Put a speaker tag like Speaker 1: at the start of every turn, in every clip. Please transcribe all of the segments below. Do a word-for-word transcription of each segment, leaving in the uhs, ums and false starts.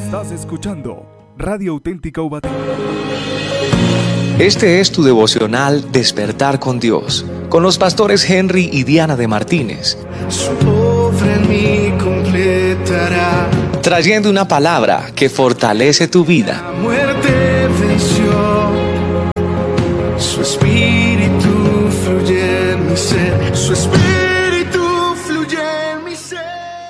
Speaker 1: Estás escuchando Radio Auténtica Ubaté.
Speaker 2: Este es tu devocional Despertar con Dios, con los pastores Henry y Diana de Martínez.
Speaker 3: Su obra en mí completará.
Speaker 2: Trayendo una palabra que fortalece tu vida.
Speaker 3: La muerte venció. Su espíritu fluye en mi ser. Su espíritu fluye en mi ser.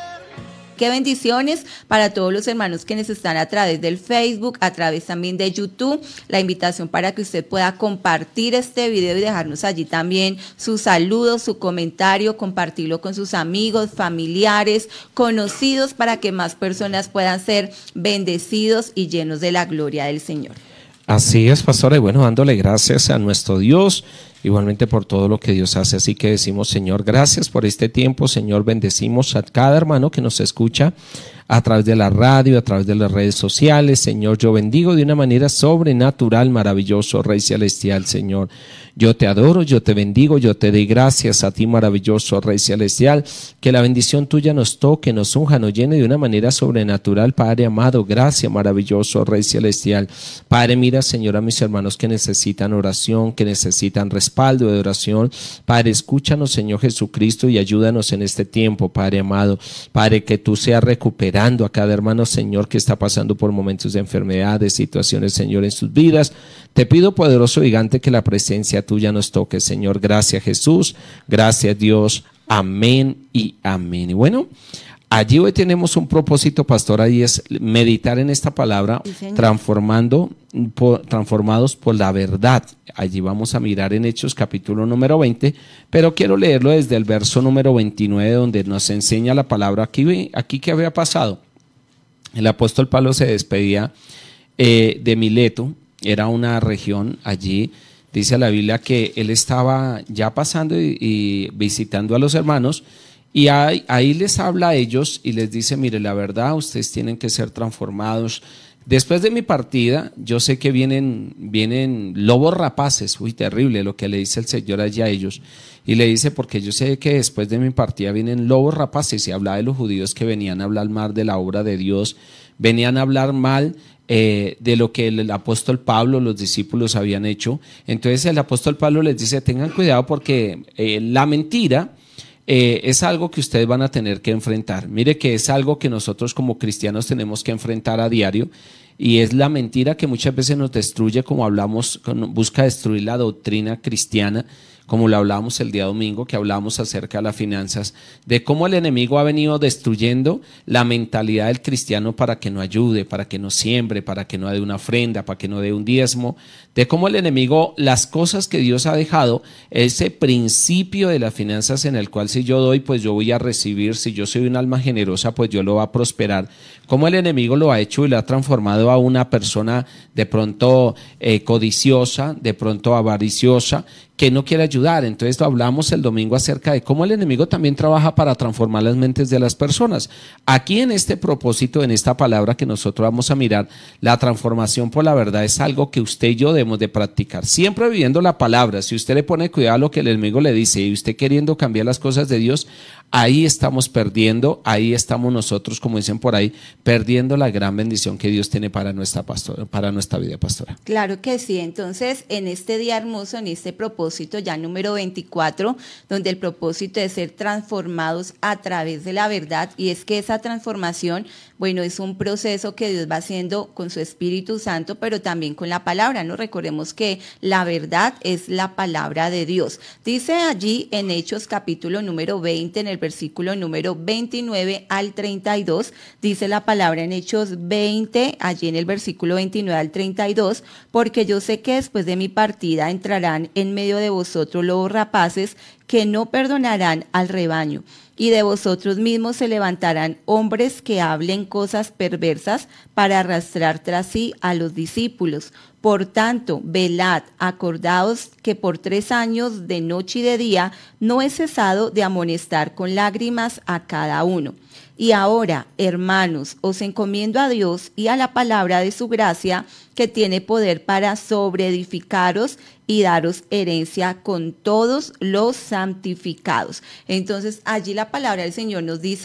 Speaker 4: Qué bendiciones para todos los hermanos quienes están a través del Facebook, a través también de YouTube. La invitación para que usted pueda compartir este video y dejarnos allí también su saludo, su comentario, compartirlo con sus amigos, familiares, conocidos, para que más personas puedan ser bendecidos y llenos de la gloria del Señor.
Speaker 5: Así es, pastora, y bueno, dándole gracias a nuestro Dios, igualmente por todo lo que Dios hace. Así que decimos, Señor, gracias por este tiempo. Señor, bendecimos a cada hermano que nos escucha a través de la radio, a través de las redes sociales. Señor, yo bendigo de una manera sobrenatural, maravilloso, Rey Celestial, Señor. Yo te adoro, yo te bendigo, yo te doy gracias a ti, maravilloso Rey Celestial. Que la bendición tuya nos toque, nos unja, nos llene de una manera sobrenatural, Padre amado. Gracias, maravilloso Rey Celestial. Padre, mira, Señor, a mis hermanos que necesitan oración, que necesitan respaldo de oración. Padre, escúchanos, Señor Jesucristo, y ayúdanos en este tiempo, Padre amado. Padre, que tú seas recuperando a cada hermano, Señor, que está pasando por momentos de enfermedad, de situaciones, Señor, en sus vidas. Te pido, poderoso gigante, que la presencia tuya nos toque, Señor. Gracias, Jesús. Gracias, Dios. Amén y amén. Y bueno, allí hoy tenemos un propósito, pastora, y es meditar en esta palabra, sí, transformando, por, transformados por la verdad. Allí vamos a mirar en Hechos capítulo número veinte, pero quiero leerlo desde el verso número veintinueve, donde nos enseña la palabra. Aquí, aquí ¿qué había pasado? El apóstol Pablo se despedía eh, de Mileto. Era una región allí, dice la Biblia, que él estaba ya pasando y, y visitando a los hermanos, y ahí, ahí les habla a ellos y les dice, mire, la verdad, ustedes tienen que ser transformados. Después de mi partida, yo sé que vienen, vienen lobos rapaces. Uy, terrible lo que le dice el Señor allí a ellos. Y le dice, porque yo sé que después de mi partida vienen lobos rapaces. Y hablaba de los judíos que venían a hablar mal de la obra de Dios, venían a hablar mal Eh, de lo que el, el apóstol Pablo, los discípulos habían hecho. Entonces el apóstol Pablo les dice, tengan cuidado porque eh, la mentira eh, es algo que ustedes van a tener que enfrentar. Mire que es algo que nosotros como cristianos tenemos que enfrentar a diario, y es la mentira que muchas veces nos destruye, como hablamos, busca destruir la doctrina cristiana, como lo hablábamos el día domingo, que hablábamos acerca de las finanzas, de cómo el enemigo ha venido destruyendo la mentalidad del cristiano para que no ayude, para que no siembre, para que no dé una ofrenda, para que no dé un diezmo, de cómo el enemigo, las cosas que Dios ha dejado, ese principio de las finanzas en el cual si yo doy, pues yo voy a recibir, si yo soy un alma generosa, pues yo lo va a prosperar, cómo el enemigo lo ha hecho y lo ha transformado a una persona de pronto eh, codiciosa, de pronto avariciosa, que no quiere ayudar. Entonces hablamos el domingo acerca de cómo el enemigo también trabaja para transformar las mentes de las personas. Aquí en este propósito, en esta palabra que nosotros vamos a mirar, la transformación por la verdad es algo que usted y yo debemos de practicar, siempre viviendo la palabra. Si usted le pone cuidado a lo que el enemigo le dice y usted queriendo cambiar las cosas de Dios, ahí estamos perdiendo, ahí estamos nosotros, como dicen por ahí, perdiendo la gran bendición que Dios tiene para nuestra pastora, para nuestra vida, pastora.
Speaker 4: Claro que sí. Entonces, en este día hermoso, en este propósito ya número veinticuatro, donde el propósito es ser transformados a través de la verdad, y es que esa transformación, bueno, es un proceso que Dios va haciendo con su Espíritu Santo, pero también con la palabra, ¿no? Recordemos que la verdad es la palabra de Dios. Dice allí en Hechos capítulo número veinte, en el versículo número veintinueve al treinta y dos, dice la palabra en Hechos veinte, allí en el versículo veintinueve al treinta y dos, porque yo sé que después de mi partida entrarán en medio de vosotros lobos rapaces que no perdonarán al rebaño, y de vosotros mismos se levantarán hombres que hablen cosas perversas para arrastrar tras sí a los discípulos. Por tanto, velad, acordaos que por tres años de noche y de día no he cesado de amonestar con lágrimas a cada uno. Y ahora, hermanos, os encomiendo a Dios y a la palabra de su gracia, que tiene poder para sobreedificaros y daros herencia con todos los santificados. Entonces, allí la palabra del Señor nos dice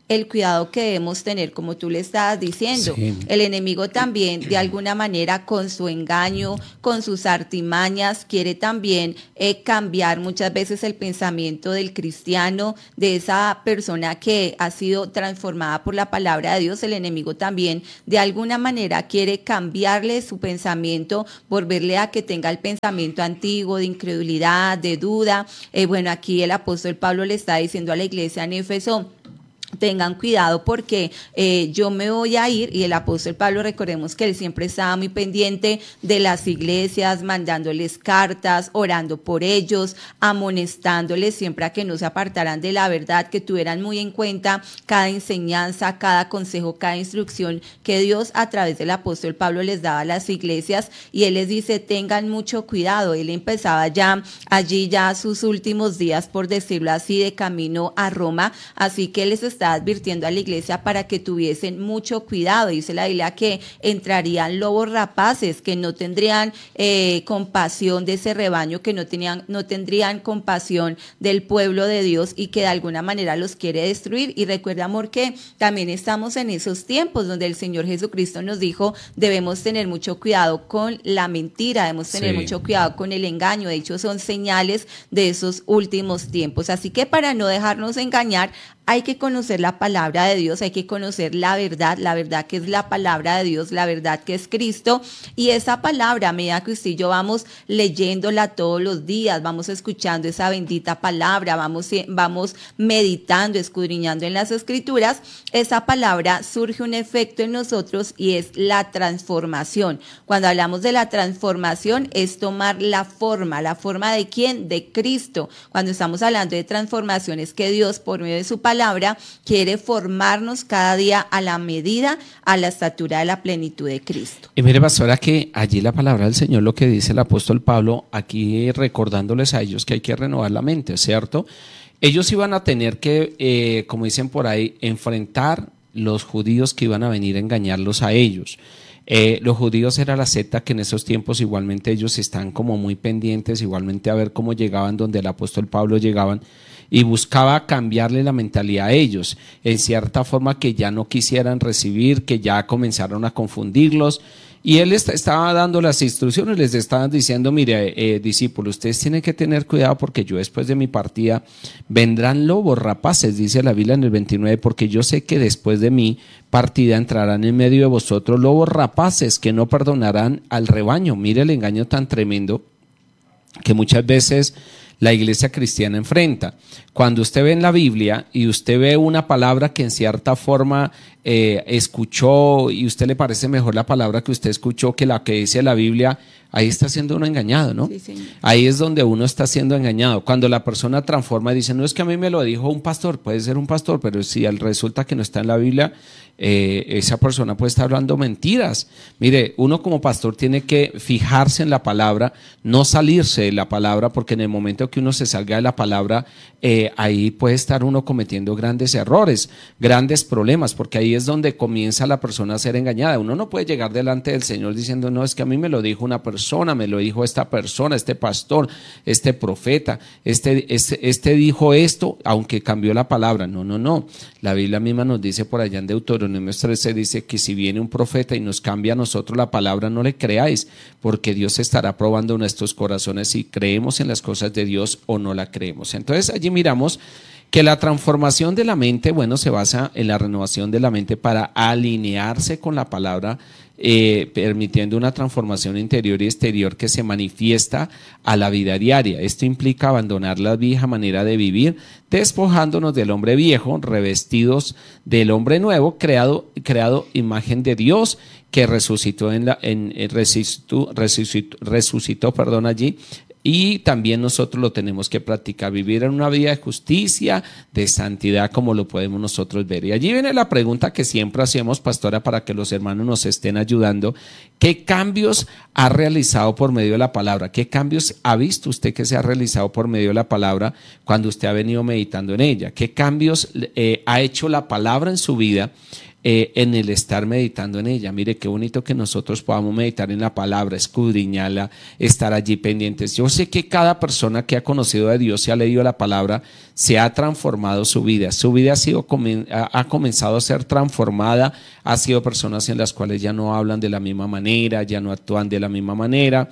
Speaker 4: el cuidado que debemos tener, como tú le estabas diciendo.
Speaker 5: Sí.
Speaker 4: El enemigo también, de alguna manera, con su engaño, con sus artimañas, quiere también eh, cambiar muchas veces el pensamiento del cristiano, de esa persona que ha sido transformada por la palabra de Dios. El enemigo también, de alguna manera, quiere cambiarle su pensamiento, volverle a que tenga el pensamiento antiguo de incredulidad, de duda. Eh, bueno, aquí el apóstol Pablo le está diciendo a la iglesia en Éfeso: tengan cuidado porque eh, yo me voy a ir. Y el apóstol Pablo, recordemos que él siempre estaba muy pendiente de las iglesias, mandándoles cartas, orando por ellos, amonestándoles siempre a que no se apartaran de la verdad, que tuvieran muy en cuenta cada enseñanza, cada consejo, cada instrucción que Dios a través del apóstol Pablo les daba a las iglesias. Y él les dice: tengan mucho cuidado. Él empezaba ya allí ya sus últimos días, por decirlo así, de camino a Roma, así que él les está advirtiendo a la iglesia para que tuviesen mucho cuidado. Dice la Biblia que entrarían lobos rapaces, que no tendrían eh, compasión de ese rebaño, que no tenían, no tendrían compasión del pueblo de Dios, y que de alguna manera los quiere destruir. Y recuerda, amor, que también estamos en esos tiempos donde el Señor Jesucristo nos dijo: debemos tener mucho cuidado con la mentira, debemos tener
Speaker 5: Sí.
Speaker 4: mucho cuidado con el engaño. De hecho, son señales de esos últimos tiempos. Así que, para no dejarnos engañar, hay que conocer la palabra de Dios, hay que conocer la verdad, la verdad que es la palabra de Dios, la verdad que es Cristo. Y esa palabra, a medida que usted y yo vamos leyéndola todos los días, vamos escuchando esa bendita palabra, vamos, vamos meditando, escudriñando en las Escrituras, esa palabra surge un efecto en nosotros, y es la transformación. Cuando hablamos de la transformación, es tomar la forma. ¿La forma de quién? De Cristo. Cuando estamos hablando de transformación, es que Dios, por medio de su palabra, palabra quiere formarnos cada día a la medida, a la estatura de la plenitud de Cristo.
Speaker 5: Y mire, pastora, que allí la palabra del Señor, lo que dice el apóstol Pablo, aquí recordándoles a ellos que hay que renovar la mente, ¿cierto? Ellos iban a tener que, eh, como dicen por ahí, enfrentar los judíos que iban a venir a engañarlos a ellos. Eh, los judíos era la secta que en esos tiempos igualmente ellos están como muy pendientes, igualmente a ver cómo llegaban donde el apóstol Pablo llegaban, y buscaba cambiarle la mentalidad a ellos, en cierta forma que ya no quisieran recibir, que ya comenzaron a confundirlos. Y él está, estaba dando las instrucciones, les estaban diciendo: mire, eh, discípulos, ustedes tienen que tener cuidado porque yo después de mi partida vendrán lobos rapaces, dice la Biblia en el veintinueve, porque yo sé que después de mi partida entrarán en medio de vosotros lobos rapaces que no perdonarán al rebaño. Mire el engaño tan tremendo que muchas veces la iglesia cristiana enfrenta. Cuando usted ve en la Biblia y usted ve una palabra que en cierta forma eh, escuchó, y usted le parece mejor la palabra que usted escuchó que la que dice la Biblia, ahí está siendo uno engañado, ¿no?
Speaker 4: Sí, señor.
Speaker 5: Ahí es donde uno está siendo engañado. Cuando la persona transforma y dice: no, es que a mí me lo dijo un pastor, puede ser un pastor, pero si resulta que no está en la Biblia, eh, esa persona puede estar hablando mentiras. Mire, uno como pastor tiene que fijarse en la palabra, no salirse de la palabra, porque en el momento que uno se salga de la palabra, eh, ahí puede estar uno cometiendo grandes errores, grandes problemas, porque ahí es donde comienza la persona a ser engañada. Uno no puede llegar delante del Señor diciendo: no, es que a mí me lo dijo una persona, me lo dijo esta persona, este pastor, este profeta, este, este, este dijo esto, aunque cambió la palabra. No, no, no. La Biblia misma nos dice por allá en Deuteronomio trece, dice que si viene un profeta y nos cambia a nosotros la palabra, no le creáis, porque Dios estará probando nuestros corazones si creemos en las cosas de Dios o no la creemos. Entonces allí miramos que la transformación de la mente, bueno, se basa en la renovación de la mente para alinearse con la palabra, eh, permitiendo una transformación interior y exterior que se manifiesta a la vida diaria. Esto implica abandonar la vieja manera de vivir, despojándonos del hombre viejo, revestidos del hombre nuevo, creado, creado imagen de Dios, que resucitó en la, en, en resucitó, resucitó, resucitó, perdón, allí. Y también nosotros lo tenemos que practicar, vivir en una vida de justicia, de santidad, como lo podemos nosotros ver. Y allí viene la pregunta que siempre hacemos, pastora, para que los hermanos nos estén ayudando. ¿Qué cambios ha realizado por medio de la palabra? ¿Qué cambios ha visto usted que se ha realizado por medio de la palabra cuando usted ha venido meditando en ella? ¿Qué cambios eh, ha hecho la palabra en su vida? eh, en el estar meditando en ella. Mire qué bonito que nosotros podamos meditar en la palabra, escudriñarla, estar allí pendientes. Yo sé que cada persona que ha conocido a Dios y ha leído la palabra se ha transformado su vida. Su vida ha sido ha comenzado a ser transformada. Ha sido personas en las cuales ya no hablan de la misma manera, ya no actúan de la misma manera.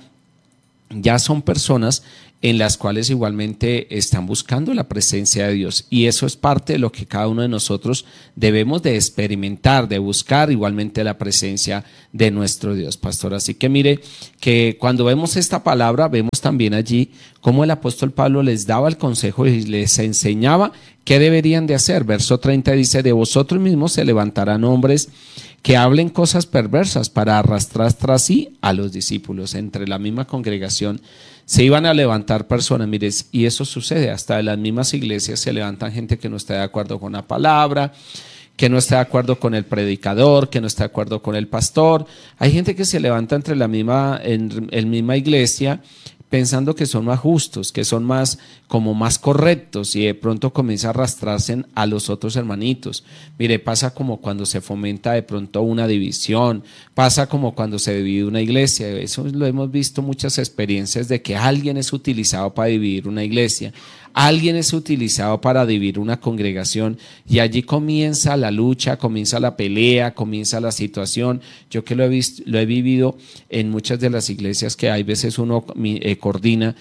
Speaker 5: Ya son personas en las cuales igualmente están buscando la presencia de Dios, y eso es parte de lo que cada uno de nosotros debemos de experimentar, de buscar igualmente la presencia de nuestro Dios, pastor. Así que mire que cuando vemos esta palabra, vemos también allí cómo el apóstol Pablo les daba el consejo y les enseñaba qué deberían de hacer. Verso treinta dice: de vosotros mismos se levantarán hombres que hablen cosas perversas para arrastrar tras sí a los discípulos. Entre la misma congregación se iban a levantar personas, mire, y eso sucede, hasta en las mismas iglesias se levantan gente que no está de acuerdo con la palabra, que no está de acuerdo con el predicador, que no está de acuerdo con el pastor. Hay gente que se levanta entre la misma, en, en misma iglesia pensando que son más justos, que son más como más correctos, y de pronto comienza a arrastrarse a los otros hermanitos. Mire, pasa como cuando se fomenta de pronto una división, pasa como cuando se divide una iglesia. Eso lo hemos visto muchas experiencias de que alguien es utilizado para dividir una iglesia. Alguien es utilizado para dividir una congregación, y allí comienza la lucha, comienza la pelea, comienza la situación. Yo que lo he visto, lo he vivido en muchas de las iglesias que hay veces uno eh, coordina,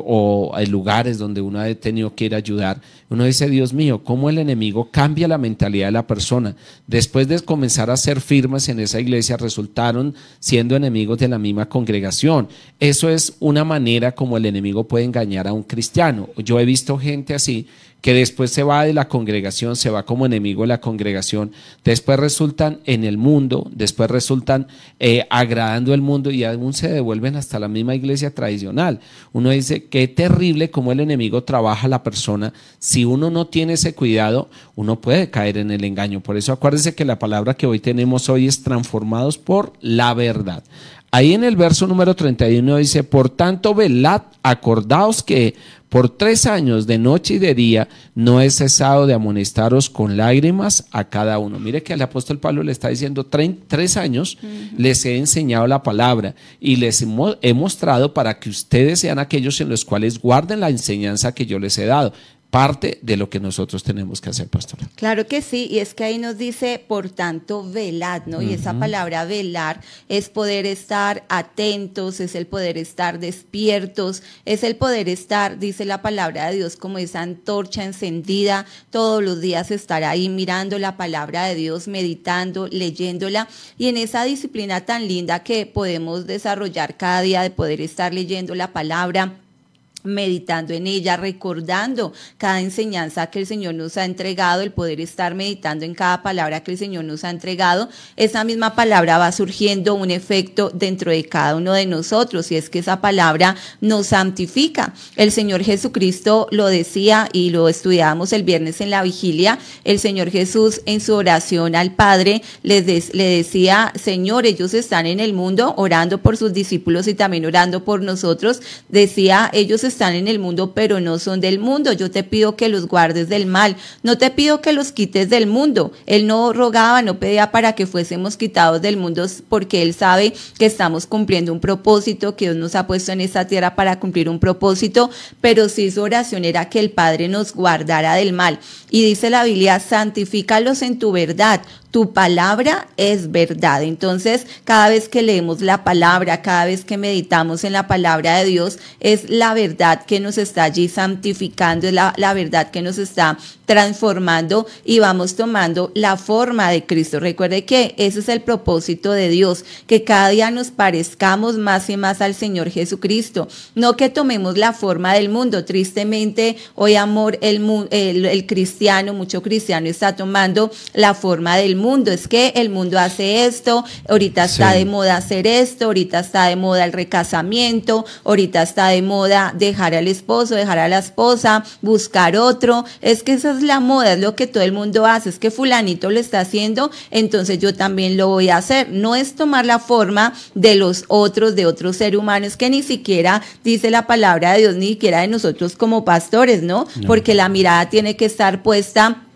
Speaker 5: o hay lugares donde uno ha tenido que ir a ayudar. Uno dice: Dios mío, cómo el enemigo cambia la mentalidad de la persona. Después de comenzar a ser firmes en esa iglesia, resultaron siendo enemigos de la misma congregación. Eso es una manera como el enemigo puede engañar a un cristiano. Yo he visto gente así, que después se va de la congregación, se va como enemigo de la congregación, después resultan en el mundo, después resultan eh, agradando el mundo, y aún se devuelven hasta la misma iglesia tradicional. Uno dice: qué terrible cómo el enemigo trabaja a la persona. Si uno no tiene ese cuidado, uno puede caer en el engaño. Por eso acuérdense que la palabra que hoy tenemos hoy es transformados por la verdad. Ahí en el verso número treinta y uno dice: por tanto, velad, acordaos que por tres años de noche y de día no he cesado de amonestaros con lágrimas a cada uno. Mire que el apóstol Pablo le está diciendo: tres años uh-huh. les he enseñado la palabra y les he mostrado para que ustedes sean aquellos en los cuales guarden la enseñanza que yo les he dado. Parte de lo que nosotros tenemos que hacer, pastora.
Speaker 4: Claro que sí, y es que ahí nos dice: por tanto, velad, ¿no? Uh-huh. Y esa palabra velar es poder estar atentos, es el poder estar despiertos, es el poder estar, dice la palabra de Dios, como esa antorcha encendida, todos los días estar ahí mirando la palabra de Dios, meditando, leyéndola, y en esa disciplina tan linda que podemos desarrollar cada día de poder estar leyendo la palabra, meditando en ella, recordando cada enseñanza que el Señor nos ha entregado, el poder estar meditando en cada palabra que el Señor nos ha entregado. Esa misma palabra va surgiendo un efecto dentro de cada uno de nosotros, y es que esa palabra nos santifica. El Señor Jesucristo lo decía, y lo estudiábamos el viernes en la vigilia. El Señor Jesús, en su oración al Padre, les de, le decía: Señor, ellos están en el mundo orando por sus discípulos y también orando por nosotros. Decía: ellos están están en el mundo, pero no son del mundo. Yo te pido que los guardes del mal. No te pido que los quites del mundo. Él no rogaba, no pedía para que fuésemos quitados del mundo, porque Él sabe que estamos cumpliendo un propósito, que Dios nos ha puesto en esta tierra para cumplir un propósito, pero sí su oración era que el Padre nos guardara del mal. Y dice la Biblia: santifícalos en tu verdad. Tu palabra es verdad. Entonces, cada vez que leemos la palabra, cada vez que meditamos en la palabra de Dios, es la verdad que nos está allí santificando, es la, la verdad que nos está transformando, y vamos tomando la forma de Cristo. Recuerde que ese es el propósito de Dios, que cada día nos parezcamos más y más al Señor Jesucristo, no que tomemos la forma del mundo. Tristemente, hoy, amor, el, el, el cristiano, mucho cristiano está tomando la forma del mundo. Es que el mundo hace esto, ahorita está sí. de moda hacer esto, ahorita está de moda el recasamiento, ahorita está de moda dejar al esposo, dejar a la esposa, buscar otro. Es que esa es la moda, es lo que todo el mundo hace. Es que fulanito lo está haciendo, entonces yo también lo voy a hacer. No es tomar la forma de los otros, de otros seres humanos, que ni siquiera dice la palabra de Dios, ni siquiera de nosotros como pastores, ¿no? no. Porque la mirada tiene que estar puesta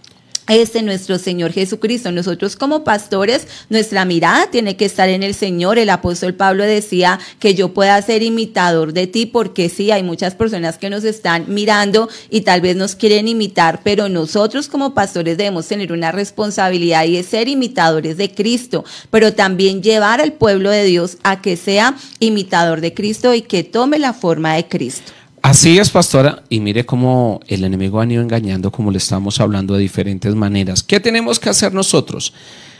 Speaker 4: Este nuestro Señor Jesucristo. Nosotros como pastores, nuestra mirada tiene que estar en el Señor. El apóstol Pablo decía que yo pueda ser imitador de ti, porque sí, hay muchas personas que nos están mirando y tal vez nos quieren imitar, pero nosotros como pastores debemos tener una responsabilidad, y es ser imitadores de Cristo, pero también llevar al pueblo de Dios a que sea imitador de Cristo y que tome la forma de Cristo.
Speaker 5: Así es, pastora, y mire cómo el enemigo ha ido engañando, como le estamos hablando, de diferentes maneras. ¿Qué tenemos que hacer nosotros?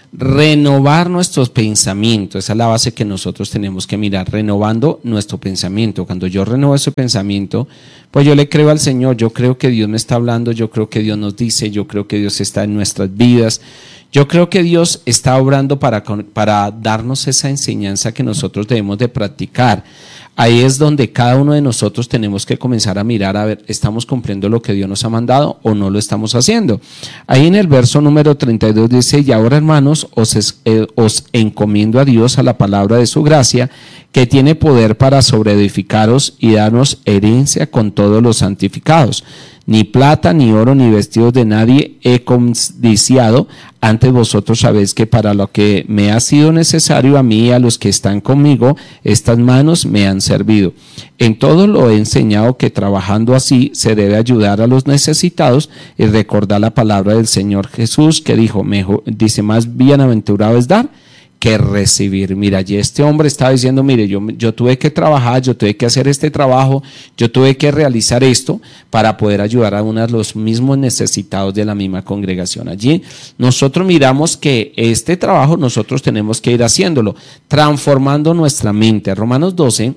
Speaker 5: Renovar nuestros pensamientos. Esa es la base que nosotros tenemos que mirar, renovando nuestro pensamiento. Cuando yo renuevo ese pensamiento, pues yo le creo al Señor, yo creo que Dios me está hablando, yo creo que Dios nos dice, yo creo que Dios está en nuestras vidas. Yo creo que Dios está obrando para, para darnos esa enseñanza que nosotros debemos de practicar. Ahí es donde cada uno de nosotros tenemos que comenzar a mirar, a ver, ¿estamos cumpliendo lo que Dios nos ha mandado o no lo estamos haciendo? Ahí en el verso número treinta y dos dice: y ahora, hermanos, os, es, eh, os encomiendo a Dios, a la palabra de su gracia, que tiene poder para sobreedificaros y darnos herencia con todos los santificados. Ni plata, ni oro, ni vestidos de nadie he codiciado. Antes vosotros sabéis que para lo que me ha sido necesario a mí y a los que están conmigo, estas manos me han servido. En todo lo he enseñado que trabajando así se debe ayudar a los necesitados y recordar la palabra del Señor Jesús, que dijo, mejor, dice, más bienaventurado es dar que recibir. Mira, y este hombre estaba diciendo, mire, yo, yo tuve que trabajar, yo tuve que hacer este trabajo, yo tuve que realizar esto para poder ayudar a uno de los mismos necesitados de la misma congregación. Allí nosotros miramos que este trabajo nosotros tenemos que ir haciéndolo, transformando nuestra mente. Romanos doce,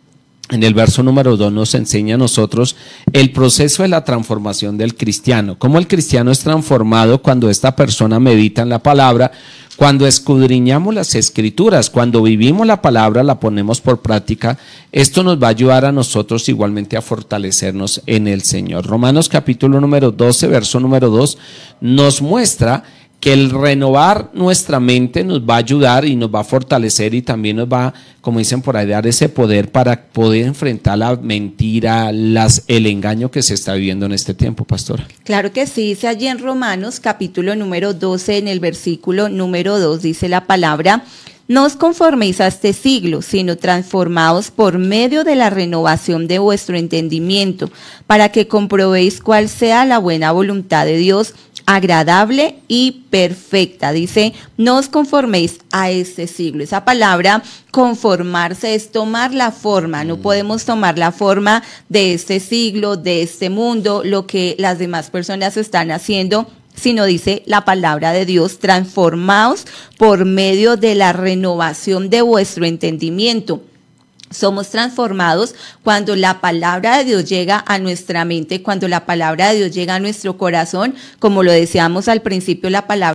Speaker 5: en el verso número dos, nos enseña a nosotros el proceso de la transformación del cristiano. Cómo el cristiano es transformado cuando esta persona medita en la palabra, cuando escudriñamos las escrituras, cuando vivimos la palabra, la ponemos por práctica. Esto nos va a ayudar a nosotros igualmente a fortalecernos en el Señor. Romanos capítulo número doce, verso número dos, nos muestra que el renovar nuestra mente nos va a ayudar y nos va a fortalecer, y también nos va, como dicen por ahí, dar ese poder para poder enfrentar la mentira, las, el engaño que se está viviendo en este tiempo, pastora.
Speaker 4: Claro que sí, dice allí en Romanos capítulo número doce, en el versículo número dos, dice la palabra: no os conforméis a este siglo, sino transformaos por medio de la renovación de vuestro entendimiento, para que comprobéis cuál sea la buena voluntad de Dios, agradable y perfecta. Dice, no os conforméis a este siglo. Esa palabra conformarse es tomar la forma. No podemos tomar la forma de este siglo, de este mundo, lo que las demás personas están haciendo, sino dice la palabra de Dios, transformaos por medio de la renovación de vuestro entendimiento. Somos transformados cuando la palabra de Dios llega a nuestra mente, cuando la palabra de Dios llega a nuestro corazón. Como lo decíamos al principio, la palabra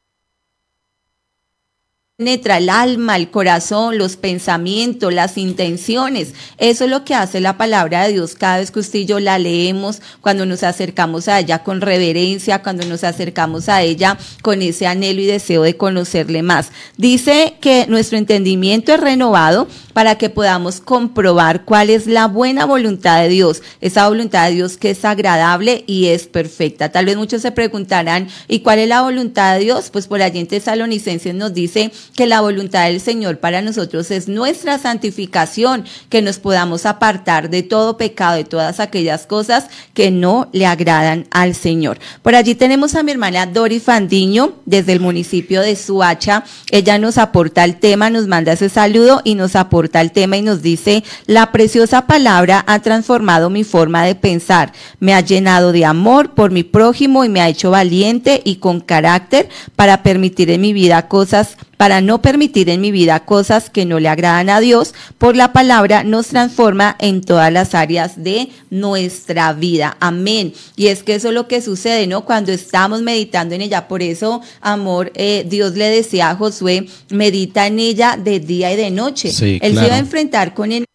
Speaker 4: penetra el alma, el corazón, los pensamientos, las intenciones. Eso es lo que hace la palabra de Dios cada vez que usted y yo la leemos, cuando nos acercamos a ella con reverencia, cuando nos acercamos a ella con ese anhelo y deseo de conocerle más. Dice que nuestro entendimiento es renovado para que podamos comprobar cuál es la buena voluntad de Dios, esa voluntad de Dios que es agradable y es perfecta. Tal vez muchos se preguntarán, ¿y cuál es la voluntad de Dios? Pues por allí en Tesalonicenses nos dice que la voluntad del Señor para nosotros es nuestra santificación, que nos podamos apartar de todo pecado, de todas aquellas cosas que no le agradan al Señor. Por allí tenemos a mi hermana Doris Fandiño, desde el municipio de Suacha. Ella nos aporta el tema, nos manda ese saludo y nos aporta el tema y nos dice: la preciosa palabra ha transformado mi forma de pensar, me ha llenado de amor por mi prójimo y me ha hecho valiente y con carácter para permitir en mi vida cosas para no permitir en mi vida cosas que no le agradan a Dios. Por la palabra nos transforma en todas las áreas de nuestra vida. Amén. Y es que eso es lo que sucede, ¿no? Cuando estamos meditando en ella. Por eso, amor, eh, Dios le decía a Josué, medita en ella de día y de noche. Sí, él claro. se iba a enfrentar con el